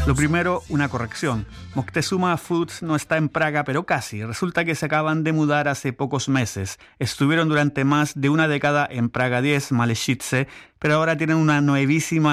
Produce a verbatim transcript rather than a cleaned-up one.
Lo primero, una corrección. Moctezuma Foods no está en Praga, pero casi. Resulta que se acaban de mudar hace pocos meses. Estuvieron durante más de una década en Praga diez, Malešice, pero ahora tienen una nuevísima